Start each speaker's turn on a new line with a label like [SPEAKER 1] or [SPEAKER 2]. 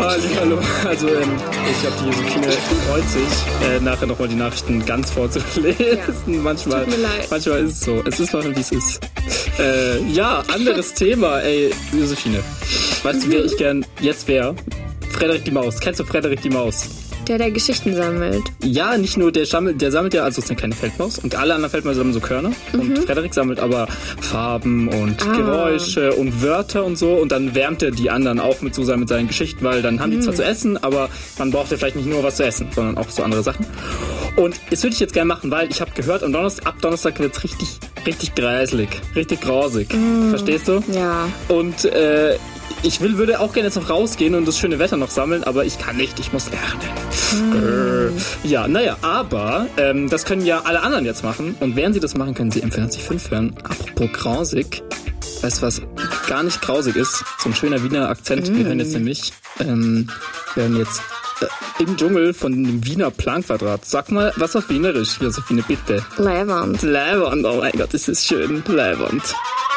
[SPEAKER 1] hallo. Also, ich glaube, die Josephine freut sich, nachher nochmal die Nachrichten ganz vorzulesen. Ja. Manchmal ist es so. Es ist mal, wie es ist. Anderes Thema. Ey, Josephine. Weißt du, wer ich gern jetzt wäre? Frederik die Maus. Kennst du Frederik die Maus?
[SPEAKER 2] Der Geschichten sammelt.
[SPEAKER 1] Ja, nicht nur, der sammelt ja, also es ist eine kleine Feldmaus und alle anderen Feldmäuse sammeln so Körner und Frederik sammelt aber Farben und Geräusche und Wörter und so und dann wärmt er die anderen auch mit seinen Geschichten, weil dann haben die zwar zu essen, aber man braucht ja vielleicht nicht nur was zu essen, sondern auch so andere Sachen. Und das würde ich jetzt gerne machen, weil ich habe gehört, ab Donnerstag wird es richtig greiselig, richtig grausig. Verstehst du?
[SPEAKER 2] Ja.
[SPEAKER 1] Und ich würde auch gerne jetzt noch rausgehen und das schöne Wetter noch sammeln, aber ich kann nicht, ich muss lernen. Aber das können ja alle anderen jetzt machen und während sie das machen, können sie M405 hören. Apropos grausig, weißt du, was gar nicht grausig ist? So ein schöner Wiener Akzent, wir hören jetzt nämlich, im Dschungel von dem Wiener Planquadrat. Sag mal, was auf Wienerisch, Josephine, bitte?
[SPEAKER 2] Leiwand.
[SPEAKER 1] Leiwand, oh mein Gott, das ist schön, Leiwand.